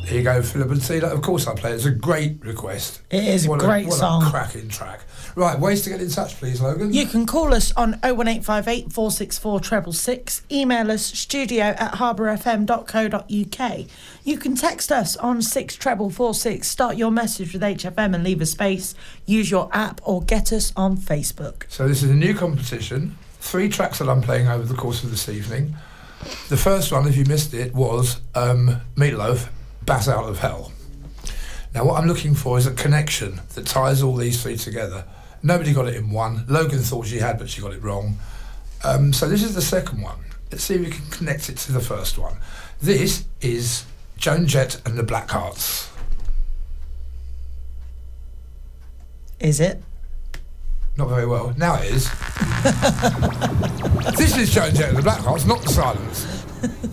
Here you go, Philip and Tila. Of course I'll play it. It's a great request. It is a great song. What a cracking track. Right, ways to get in touch, please, Logan. You can call us on 01858 464 666. Email us studio@harbourfm.co.uk. You can text us on 64446. Start your message with HFM and leave a space. Use your app or get us on Facebook. So this is a new competition. 3 tracks that I'm playing over the course of this evening. The first one, if you missed it, was Meatloaf, Bat Out of Hell. Now what I'm looking for is a connection that ties all these 3 together. Nobody got it in one. Logan thought she had, but she got it wrong. So this is the second one. Let's see if we can connect it to the first one. This is Joan Jett and the Blackhearts. Is it? Not very well. Now it is. This is Joan Jett and the Blackhearts, not the Silence.